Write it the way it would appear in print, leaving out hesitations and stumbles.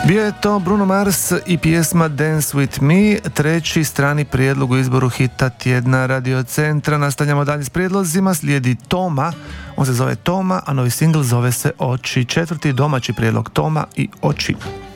Bio je to Bruno Mars i pjesma Dance With Me, treći strani prijedlog u izboru hita tjedna Radio Centra. Nastavljamo dalje s prijedlozima, slijedi Toma, on se zove Toma, a novi singl zove se Oči. Četvrti domaći prijedlog Toma i Oči.